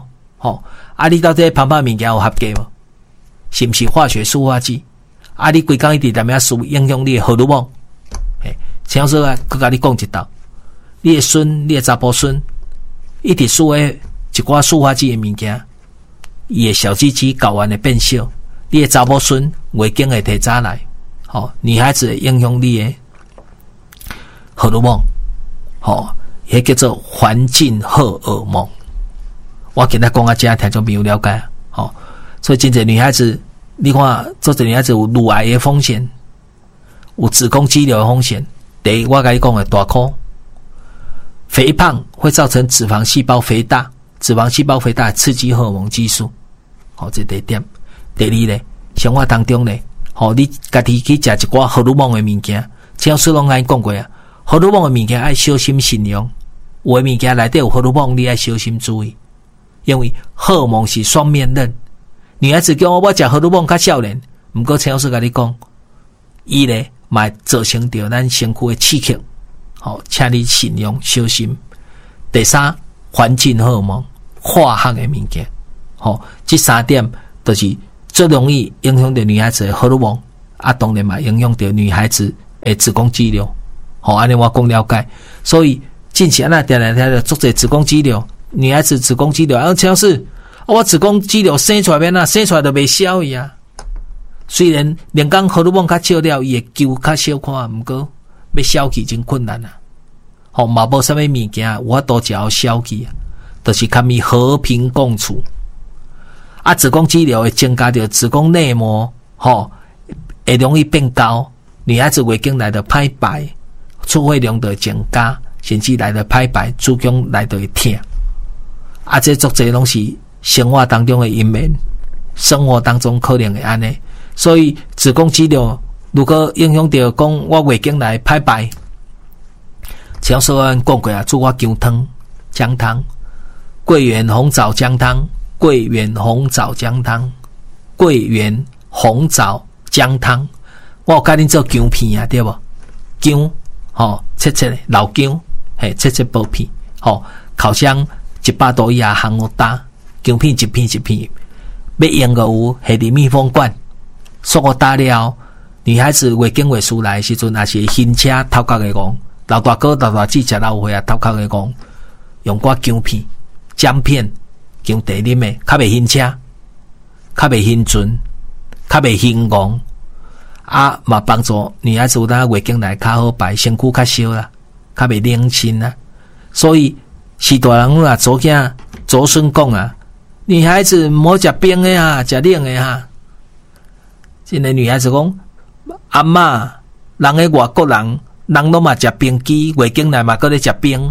吼、哦，啊，你到底旁旁物件有合格无？是毋是化学塑化剂？啊，你规工一直踮遐输影响你的荷尔蒙。嘿，陈老师啊，佮甲你讲一道，你的孙，你的查甫孙，一直输诶一寡塑化剂的物件，伊的小鸡鸡睾丸会变小，你的查某孙月经会提早来。吼、哦，女孩子会影响你的荷尔蒙，吼、哦，迄叫做环境荷尔蒙。我今仔讲啊，这听众朋友了解，吼、哦，所以真侪女孩子，你看，做侪女孩子有乳癌的风险，有子宫肌瘤的风险。第一，我甲你讲的大箍，肥胖会造成脂肪细胞肥大，脂肪细胞肥大刺激荷尔蒙激素，好、哦，这第一点。第二咧，生活当中咧，吼、哦，你家己去食一寡荷尔蒙的物件，像师拢安讲过啊，荷尔蒙的物件爱小心慎用，有的物件内底有荷尔蒙，你爱小心注意。因为荷尔蒙是双面刃，女孩子叫我我食荷尔蒙较少年，毋过陈老师甲你讲，伊咧嘛造成着咱身躯的刺激，好、哦，请你慎用小心。第三，环境荷尔蒙、化学的物件，好、哦，这三点都是最容易影响到女孩子的荷尔蒙，啊，当然嘛影响到女孩子的子宫肌瘤。好、哦，安尼我讲了解，所以近期安那定定定做者子宫肌瘤。女孩子子宫肌瘤，啊，陈老师，我子宫肌瘤生出来变啊，生出来都袂消伊啊。虽然人工荷尔蒙较少了，伊会揪较小看，毋过要消去真困难啊。吼、哦，嘛无啥物物件，我都只要消去啊，就是较咪和平共处。啊，子宫肌瘤会增加着子宫内膜，吼、哦，会容易变高。女孩子月经来的歹排，出血量就会增加，甚至来的歹排，子宫来的会痛。啊，这作者拢是生活当中的因缘，生活当中可能会安尼，所以子宫肌瘤如果影响到讲我月经来歹排，像说咱讲过啊，做我姜汤、姜汤、桂圆红枣姜汤、桂圆红枣姜汤、桂圆红枣姜汤，我有教恁做姜片啊，对无？姜，吼、哦，切切的老姜，嘿，切切薄片，吼、哦，烤箱。一百度以下烘好打，姜片一片一片，要用个有下伫密封罐，锁好打了。女孩子月经月事来的时阵，也是新车头壳的戆，老大哥老大姐食老岁啊，头壳的戆，用寡姜片、姜片、姜茶啉的，较袂晕车，较袂晕船，较袂晕戆，啊嘛帮助女孩子有当月经来较好排，身躯较小啦，较袂冷清啦，所以。是大人啦，祖囝、祖孙讲啊，女孩子唔好食冰的啊，食冷的啊。现在女孩子讲，阿嬷，人个外国人，人拢嘛食冰机，月经来嘛搁咧食冰。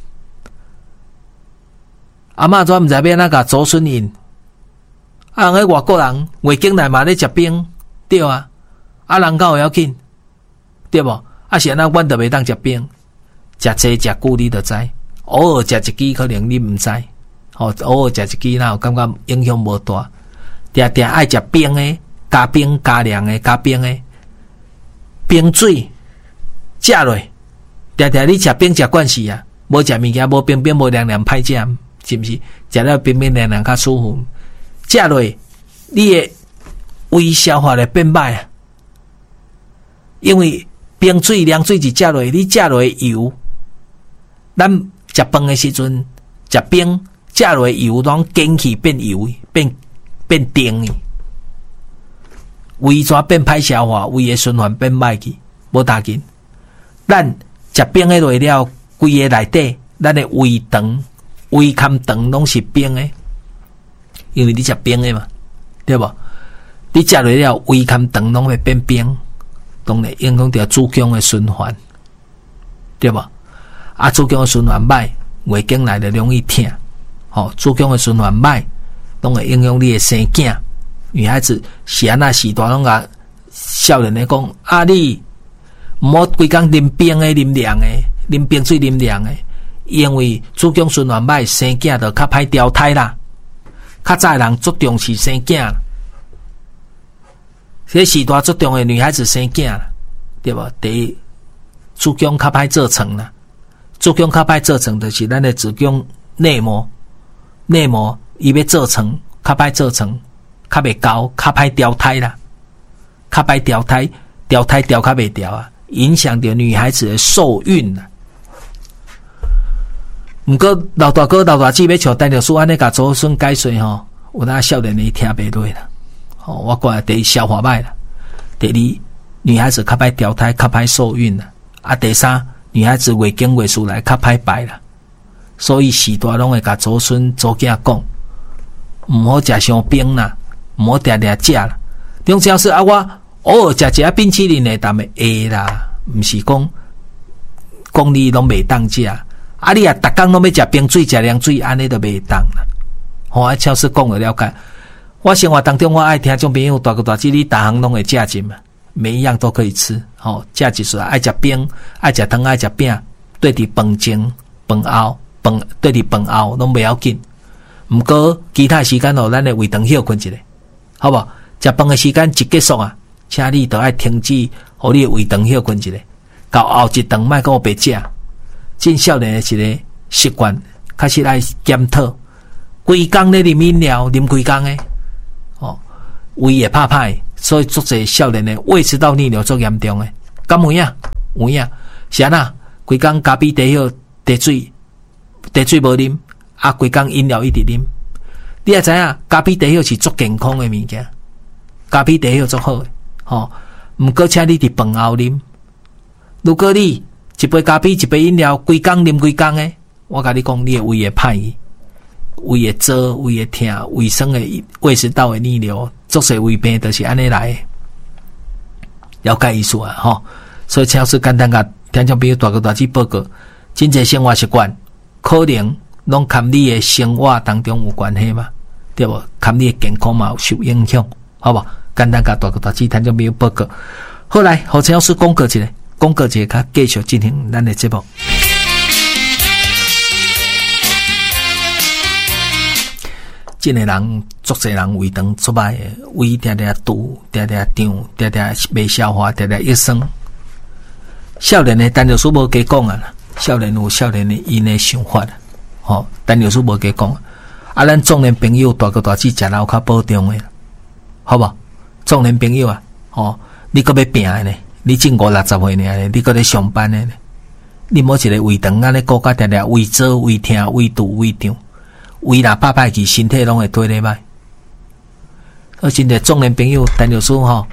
阿嬷怎毋知要哪甲祖孙因？啊，人个外国人，月经来嘛咧食冰，对啊。啊，人较有要紧，对无？啊，是安那，阮着袂当食冰，食济食久你着知。偶尔食一支可能你唔知，吼、哦，偶尔食一支，然后感觉影响无大。定定爱食冰的，加冰加凉的，加冰的，冰水食落，定定你食冰食惯势啊，无食物件无冰冰无凉凉歹食，是毋是？食了冰冰凉凉较舒服。食落，你的胃消化会变歹啊，因为冰水凉水是食落，你食落油，咱。食饭的时阵，食冰，食落油拢减去变油，变变甜去，胃怎变歹消化，胃的循环变歹去，无大紧。咱食冰的落了，规个内底，咱的胃肠、胃坎肠拢是冰的，因为你食冰的嘛，对无？你食落了，胃坎肠拢会变冰，当然影响到子宫的循环，对无？啊，子宫的循环歹，月经来就容易痛。吼、哦，子宫的循环歹，拢会影响你的生囝。女孩子是安那时大拢甲少年的讲，啊你毋好规工啉冰的、啉凉的、啉冰水、啉凉的，因为子宫循环歹，生囝就较歹调胎啦。较早人注重是生囝，这时大注重的女孩子生囝，对无？第一，子宫较歹做成啦。子宫较歹做成，就是咱的子宫内膜，内膜伊要做成，较歹做成，较袂高，较歹调胎啦，较歹调胎，调胎调较袂调啊，影响到女孩子的受孕啦。毋过老大哥老大姐要像陈律师安尼甲祖孙解说吼，有哪少年的听袂落啦。哦，我讲第一消化歹啦，第二女孩子较歹调胎，较歹受孕啦。啊，第三女孩子月经月数来较歹排啦。所以时代拢会甲祖孙祖囝讲，毋好食伤冰啦，毋好定定食啦。中超市啊，我偶尔食一下冰淇淋的，但会啦，毋是讲讲你拢袂当食。啊，你啊，逐工拢要食冰水、食凉水，安尼都袂当啦。吼、哦，啊，超市讲了了解。我生活当中，我爱听种朋友大哥大姐，你逐项拢会食进嘛，每一样都可以吃。吼、哦，食一撮爱食冰，爱食汤，爱食饼，对伫饭前、饭后、饭对伫饭后拢袂要紧。毋过其他时间哦，咱的胃肠休困一下，好无？食饭的时间一结束啊，请你都爱停止，互你的胃肠休困一下，到后一顿莫搁白食。进少年的一个习惯，开始来检讨，规工咧啉饮料，啉规工诶，哦，胃也怕怕，所以足侪少年的胃食道逆流足严重诶，敢有影？有影？是安那？规工咖啡茶喝，茶水，茶水无啉，啊，规工饮料一直啉。你也知影，咖啡茶喝是足健康诶物件，咖啡茶喝足好诶，吼。毋过请你伫饭后啉，如果你一杯咖啡，一杯饮料，规工啉规工诶，我甲你讲，你的胃会歹去，胃会糟，胃会痛，胃酸的胃食道的逆流，足侪胃病都是安尼来的。了解意思啊，吼！所以超市简单甲听众朋友大哥大姐报告，真侪生活习惯可能拢跟你的生活当中有关系嘛，对无？跟你的健康嘛有受影响，好无？简单甲大哥大姐听众朋友报告。好来，互超市广告一下。广告节，较继续进行咱的节目。真个人，足侪人胃肠出歹诶，胃定定堵，定定胀，定定袂消化，定定益生。少年诶，陈律师无加讲啊，少年有少年诶因诶想法啊，吼，陈律师无加讲。啊，咱中年朋友大哥大姐食老较保重诶，好无？中年朋友啊，吼，你搁要拼诶呢？你正五六十岁呢，你搁咧上班呢？你某一个胃肠安尼顾甲定定胃糟、胃痛、胃堵、胃胀，胃若歹歹去，身体拢会推咧歹。而真个中年朋友，陈律师吼，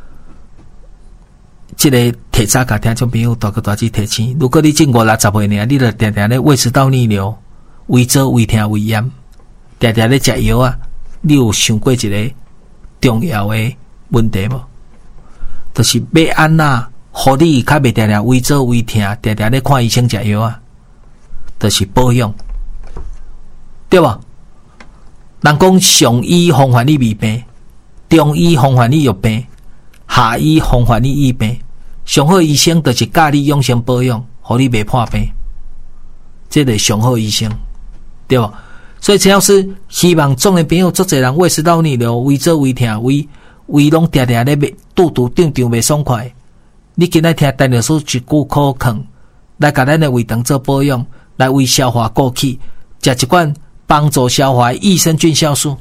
即、这个提早甲听众朋友大哥大姐提醒，如果你正五六十岁呢，你著定定咧胃食道逆流、胃糟、胃痛、胃炎，定定咧食药啊，你有想过一个重要的问题无？就是要安那，互你较袂定定胃糟胃痛，定定咧看医生食药啊，就是保养，对吧？人讲上医方法你未病，中医方法你有病，下医方法你医病。上好医生就是教你养生保养，互你袂破病，这个上好医生，对吧？所以陈老师希望中年朋友足侪人胃食道逆流、胃糟胃痛、胃胃拢定定咧袂肚肚胀胀袂爽快。你今仔听陈律师一句口劝，来甲咱的胃肠做保养，来为消化过去，食一罐帮助消化益生菌酵素。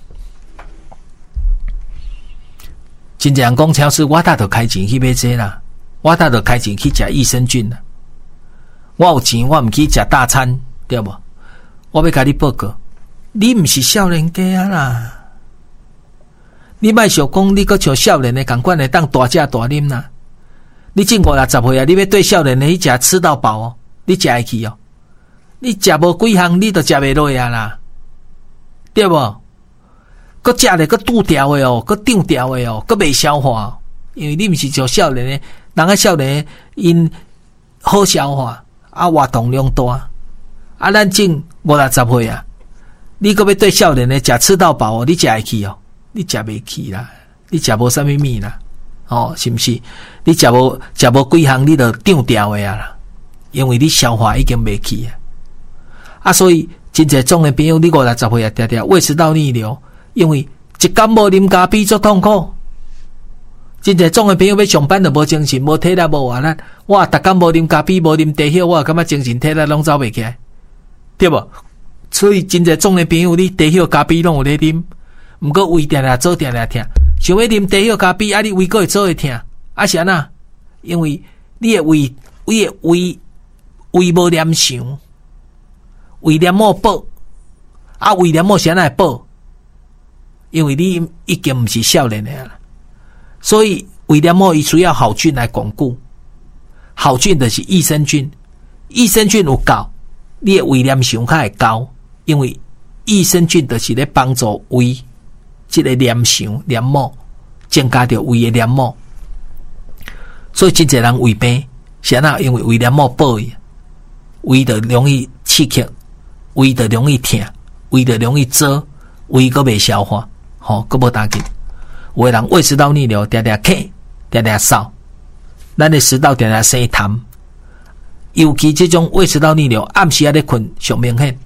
真正人讲超市，我搭着开钱去买这啦，我搭着开钱去食益生菌啦。我有钱，我毋去食大餐，对无？我要甲你报告，你毋是少年家啦。你莫想讲，你搁像少年的共款的当大食大啉啦。你正五六十岁啊，你要对少年的去食吃到饱哦，你食会去哦？你食无几项，你都食袂落啊啦，对无？搁食咧，搁肚调的哦，搁胀调的哦，搁袂消化、哦，因为你毋是像少年的，人个少年因好消化，啊活动量大，啊咱正五六十岁啊，你搁要对少年的食吃到饱哦，你食会去哦？你食袂起啦，你食无啥物物啦，哦，是毋是？你食无食无几项，你就胀调的啊啦，因为你消化已经袂起啊，啊，所以真侪种的朋友，你五六十岁啊，定定胃食道逆流，因为一工无啉咖啡足痛苦。真侪种的朋友要上班就无精神，无体力，无活力。我逐工无啉咖啡，无啉茶叶，我感觉精神体力拢走袂起来，对无？ 所以真侪种的朋友，你茶叶咖啡拢有咧啉，毋过胃定定做定定疼，想要啉茶叶咖啡，啊你胃个会做会疼，啊是安那？因为你的胃，你的胃胃无黏上，胃黏膜薄，啊胃黏膜是安那会薄？因为你已经毋是少年的啦，所以胃黏膜伊需要好菌来巩固，好菌就是益生菌，益生菌有够，你的胃黏上较会高，因为益生菌就是咧帮助胃这个黏上黏膜，增加着胃的黏膜，所以真侪人胃病是安那，因为胃黏膜薄去，胃就容易刺激，胃就容易痛，胃就容易燥，胃阁袂消化。吼，佫无打紧。有的人胃食道逆流，常常咳，常常嗽，咱的食道常常生痰。尤其这种胃食道逆流，暗时啊咧困上明显。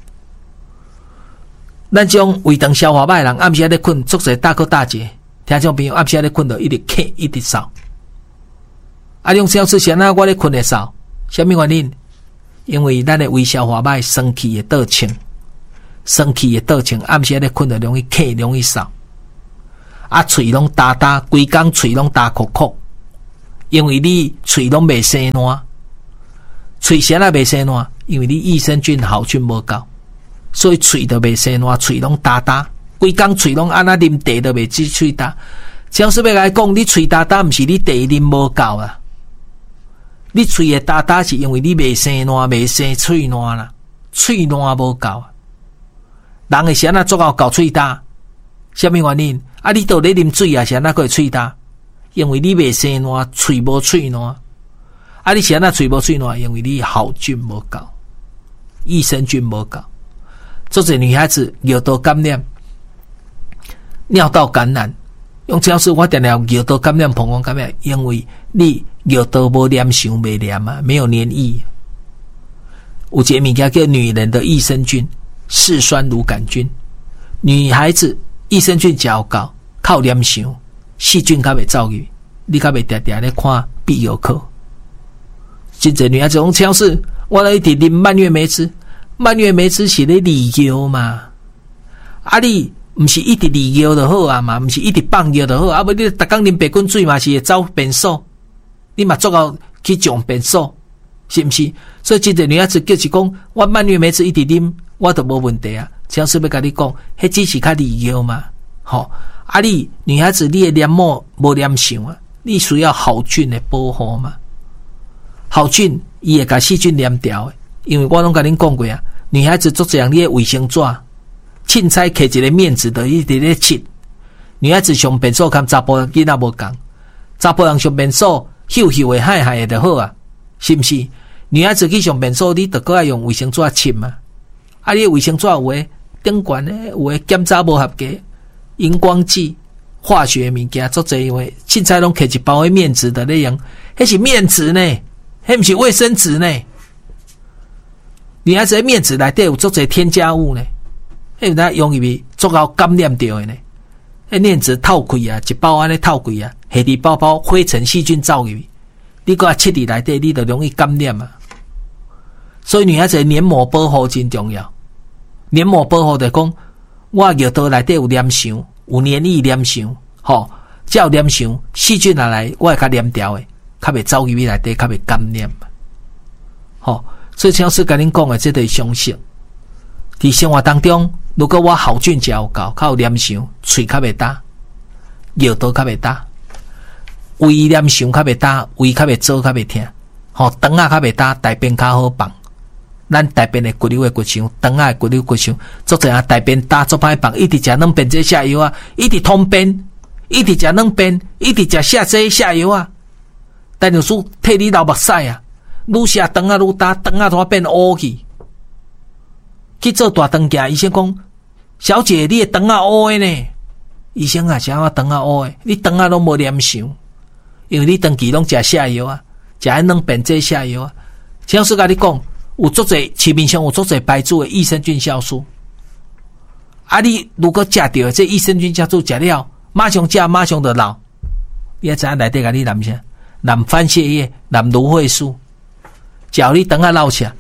咱这种胃肠消化歹的人，暗时啊咧困，做者大哥大姐，听众朋友暗时啊咧困，就一直咳，一直嗽。啊，用消失先啊，我咧困会嗽，什么原因？因为咱的胃消化歹，生气会倒清，生气会倒清，暗时啊咧困就容易咳，容易嗽。啊，喙拢焦焦，规工喙拢焦哭哭，因为你喙拢未生烂，喙先啊未生烂，因为你益生菌好菌无够，所以喙都未生烂，喙拢焦焦，规工喙拢安那啉茶都未止喙焦。只要是要来讲，你喙焦焦，毋是你茶啉无够啊，你喙的焦焦是因为你未生烂，未生喙烂啦，喙烂无够啊。人的是安那做到搞喙焦，什么原因？啊！你倒咧啉水啊，是安那个会喙焦？因为你未生烂，喙无喙烂。啊！你是安那喙无喙烂？因为你好菌无够，益生菌无够。做者女孩子尿道感染、尿道感染，用这样说，我定定尿道感染、膀胱感染，因为你尿道无黏上未黏啊，没有黏液。有一个物件叫女人的益生菌，嗜酸乳杆菌。女孩子益生菌较高，靠黏上，细菌较袂走去，你较袂常常咧看必有课。真侪女孩子讲超市，我咧一直啉蔓越莓汁，蔓越莓汁是咧利尿嘛？啊你毋是一直利尿就好啊嘛？毋是一直放尿就好啊？无你逐工啉白滚水嘛是会走便所，你嘛做到去上便所，是毋是？所以真侪女孩子就是讲，我蔓越莓汁一直啉，我都无问题啊。超市要甲你讲，迄只是较利尿嘛？吼，啊你女孩子你的黏膜无黏上啊，你需要好菌的保护嘛？好菌伊会甲细菌黏掉的，因为我拢甲恁讲过啊，女孩子做这样你的卫生纸，凊彩摕一个面子就一直咧切。女孩子上便所跟查甫囡仔无共，查甫人上便所嗅嗅的害害的就好啊，是毋是？女孩子去上便所，你就搁爱用卫生纸切嘛？啊，你的卫生纸有诶顶悬诶，有诶检查无合格。荧光剂、化学物件做这因为凊彩拢摕一包的面纸的咧用，迄是面纸呢，迄毋是卫生纸呢。女孩子的面纸内底有做这添加物呢，迄有哪容易做到感染掉的呢？迄面纸透开啊，一包安尼透开啊，下底包包灰尘细菌走入去，你搁切伫内底，你就容易感染啊。所以女孩子的黏膜保护真重要，黏膜保护就讲。我尿道内底有黏上，有黏液黏上，吼，只要黏上，细菌下来，我会较黏掉诶，较袂走入去内底，较袂感染。吼，所以像是甲恁讲诶，这个常识。伫生活当中，如果我好菌食有够，较有黏上，喙较袂焦，尿道较袂焦，胃黏上较袂焦，胃较袂燥，较袂痛，吼，肠仔较袂焦，大便较好放。咱大便的骨溜的骨肠，肠仔的骨溜骨肠，做这样大便大做歹放，一直食软便这下药啊，一直通便，一直食软便，一直食下这下药啊。但有时替你流目屎啊，愈食肠仔愈大，肠仔都变乌去。去做大肠镜，医生讲，小姐你的肠仔乌的呢？医生啊，啥我肠仔乌的？你肠仔拢无黏上，因为你长期拢食下药啊，食安软便这下药啊。像是甲你讲。有足侪市面上有足侪牌子的益生菌酵素，啊！你如果食到这益生菌酵素食了，马上食马上就老。你也知影内底甲你淋啥？淋番泻叶、淋芦荟素，只要你肠仔老起，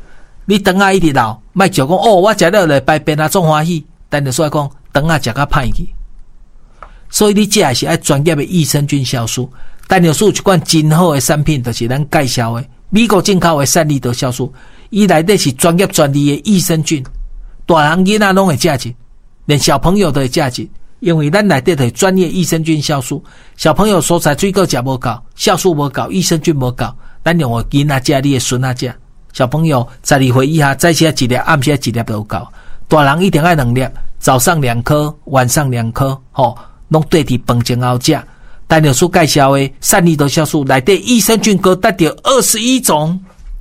你肠仔一直闹，莫就讲哦，我食了来排便啊，总欢喜。但是说讲肠仔食甲歹去，所以你这也是爱专业的益生菌酵素。但有数一款真好的产品，就是咱介绍的美国进口的善利德酵素，伊内底是专业专利的益生菌，大人囡仔拢会食进，连小朋友都会食进，因为咱内底的专业益生菌酵素，小朋友所采水果食无够，酵素无够，益生菌无够，咱用的囡仔食，你的孙仔食。小朋友十二岁以下，早些一粒，暗些一粒都够。大人一定要两粒，早上两颗，晚上两颗，吼，拢对伫饭前后食。但有书介绍的善利德酵素内底益生菌高达到二十一种。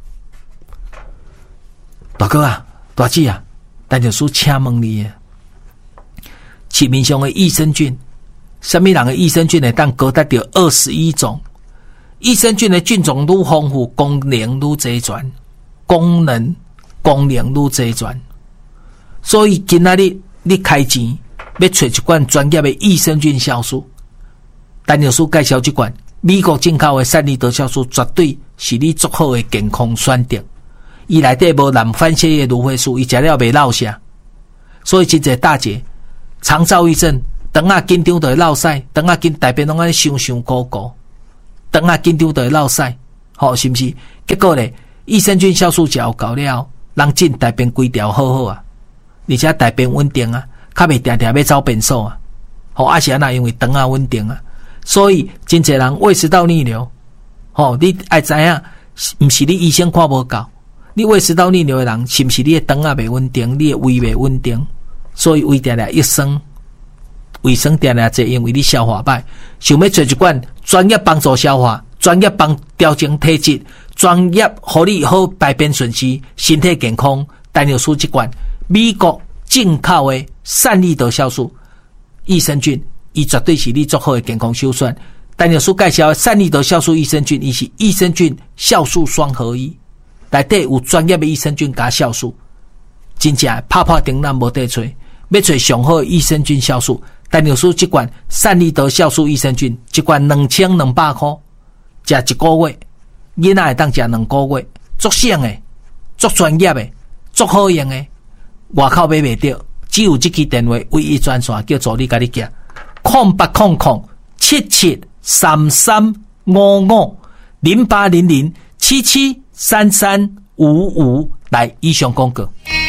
大哥啊，大姐啊，但有书请问你，市面上的益生菌，什么人的益生菌会当高达到二十一种？益生菌的菌种愈丰富，功能愈齐全，功能功能愈齐全。所以今仔日你开钱要找一罐专业的益生菌酵素。但有书介绍这款美国进口的善利德酵素，绝对是你足好的健康选择。伊内底无含番泻叶芦荟素，伊食了袂落下。所以真侪大姐肠躁郁症，肠仔紧张就会落屎，肠仔紧大便拢安尼伤伤鼓鼓，肠仔紧张就会落屎，吼是毋是？结果咧，益生菌酵素食有够了，人进大便规条好好啊，而且大便稳定啊，较袂定定要走便所啊，吼啊是安那，因为肠仔稳定啊。所以真侪人胃食道逆流，吼，你爱知影，毋是你医生看无够，你胃食道逆流的人，是毋是你的肠仔袂稳定，你的胃袂稳定？所以胃定定益生，卫生定定济，因为你消化歹，想要做一罐专业帮助消化、专业帮调整体质、专业互你好排便顺序、身体健康，但要输一罐美国进口的善利德酵素益生菌。伊绝对是你足好的健康首选。但有书介绍的善利德酵素益生菌，伊是益生菌酵素双合一，内底有专业的益生菌加酵素，真正拍拍钉咱无得找，要找上好的益生菌酵素。但有书这罐善利德酵素益生菌，一罐两千两百块，食一个月，囡仔会当食两个月，足省的，足专业的，足好用的，外口买袂到，只有这支电话唯一专线，叫助理甲你寄。空八空空七七三三五五零八零零七七三三五五来以上广告。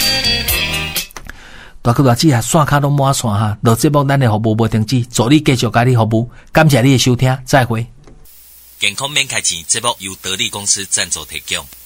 大哥大姐啊，线卡都满线哈，落节目咱的服务无停止，助你继续甲你服务，感谢你的收听，再会。 健康免开钱，节目由得力公司赞助提供。